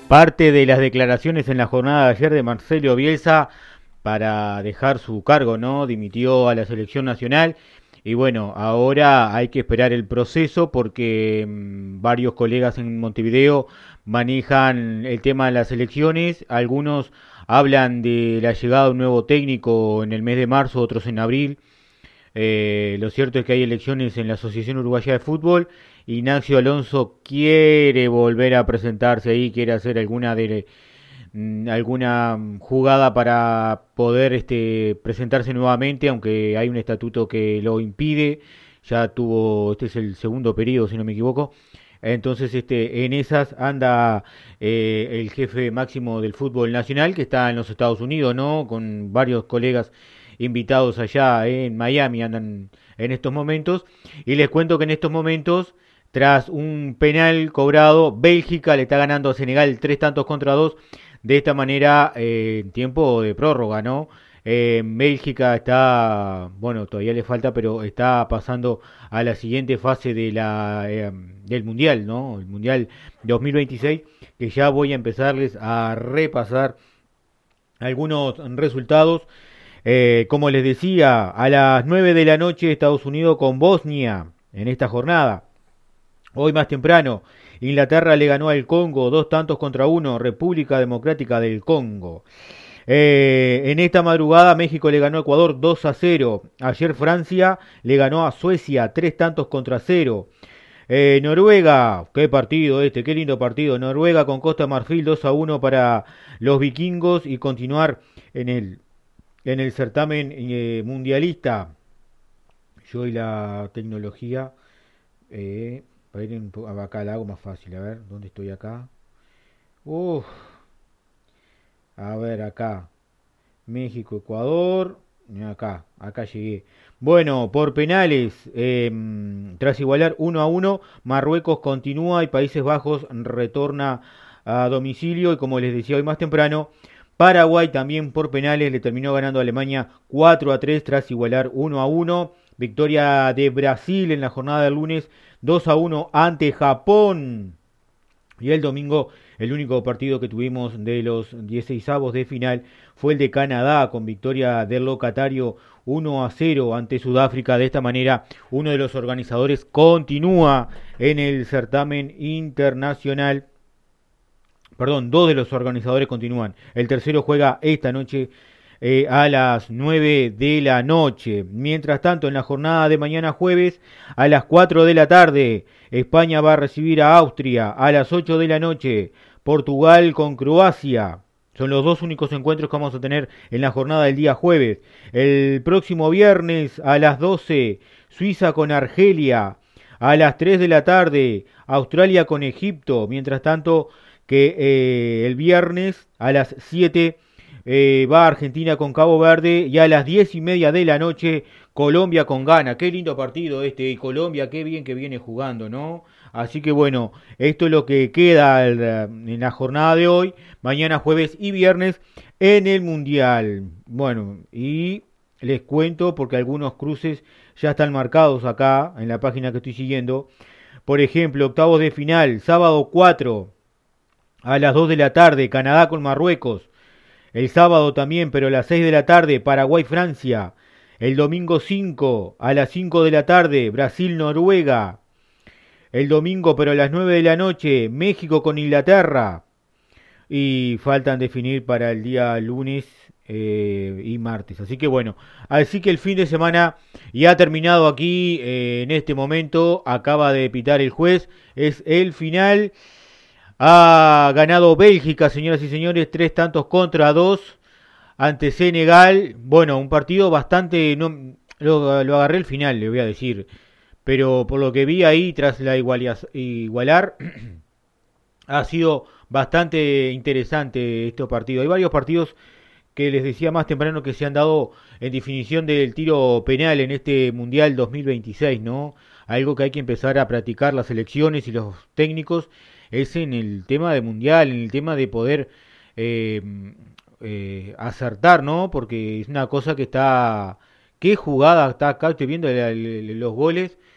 Parte de las declaraciones en la jornada de ayer de Marcelo Bielsa para dejar su cargo, ¿no? Dimitió a la selección nacional y bueno, ahora hay que esperar el proceso porque varios colegas en Montevideo manejan el tema de las elecciones, algunos hablan de la llegada de un nuevo técnico en el mes de marzo, otros en abril. Lo cierto es que hay elecciones en la Asociación Uruguaya de Fútbol. Ignacio Alonso quiere volver a presentarse ahí, quiere hacer alguna jugada para poder presentarse nuevamente, aunque hay un estatuto que lo impide. Ya tuvo, este es el segundo periodo, si no me equivoco. Entonces, en esas anda el jefe máximo del fútbol nacional, que está en los Estados Unidos, ¿no? Con varios colegas invitados allá en Miami, andan en estos momentos. Y les cuento que en estos momentos, tras un penal cobrado, Bélgica le está ganando a Senegal 3 tantos contra 2. De esta manera, en tiempo de prórroga, ¿no? Bélgica está, bueno, todavía le falta, pero está pasando a la siguiente fase del Mundial, ¿no? El Mundial 2026, que ya voy a empezarles a repasar algunos resultados. Como les decía, a las 9 de la noche Estados Unidos con Bosnia en esta jornada. Hoy más temprano, Inglaterra le ganó al Congo 2 tantos contra 1, República Democrática del Congo. En esta madrugada México le ganó a Ecuador 2-0. Ayer Francia le ganó a Suecia 3 tantos contra 0. Noruega, qué partido qué lindo partido. Noruega con Costa de Marfil 2-1 para los vikingos y continuar en el certamen mundialista. Yo y la tecnología, para ir acá la hago más fácil. A ver, ¿dónde estoy acá? Uf, a ver acá. México, Ecuador. Acá llegué. Bueno, por penales, tras igualar 1-1, Marruecos continúa y Países Bajos retorna a domicilio. Y como les decía hoy más temprano, Paraguay también por penales le terminó ganando a Alemania 4-3 tras igualar 1-1. Victoria de Brasil en la jornada del lunes 2-1 ante Japón. Y el domingo el único partido que tuvimos de los 16avos de final fue el de Canadá con victoria del locatario 1-0 ante Sudáfrica. De esta manera, uno de los organizadores continúa en el certamen internacional. Perdón, dos de los organizadores continúan. El tercero juega esta noche a las 9 de la noche. Mientras tanto, en la jornada de mañana jueves, a las 4 de la tarde, España va a recibir a Austria. A las 8 de la noche, Portugal con Croacia. Son los dos únicos encuentros que vamos a tener en la jornada del día jueves. El próximo viernes a las 12, Suiza con Argelia. A las 3 de la tarde, Australia con Egipto. Mientras tanto, que el viernes a las 7 va Argentina con Cabo Verde y a las 10:30 de la noche Colombia con Ghana. Qué lindo partido y Colombia, qué bien que viene jugando, ¿no? Así que bueno, esto es lo que queda en la jornada de hoy, mañana jueves y viernes en el Mundial. Bueno, y les cuento porque algunos cruces ya están marcados acá en la página que estoy siguiendo. Por ejemplo, octavos de final, sábado 4 a las 2 de la tarde, Canadá con Marruecos. El sábado también, pero a las 6 de la tarde, Paraguay-Francia. El domingo 5 a las 5 de la tarde, Brasil-Noruega. El domingo, pero a las 9 de la noche, México con Inglaterra. Y faltan definir para el día lunes y martes. Así que bueno, así que el fin de semana ya ha terminado aquí. En este momento acaba de pitar el juez. Es el final. Ha ganado Bélgica, señoras y señores, 3 tantos contra 2 ante Senegal. Bueno, un partido bastante... No, lo agarré al final, le voy a decir. Pero por lo que vi ahí, tras la igualar, ha sido bastante interesante este partido. Hay varios partidos que les decía más temprano que se han dado en definición del tiro penal en este Mundial 2026, ¿no? Algo que hay que empezar a practicar las selecciones y los técnicos es en el tema de Mundial, en el tema de poder eh, acertar, ¿no? Porque es una cosa que está... ¿Qué jugada está acá? Estoy viendo los goles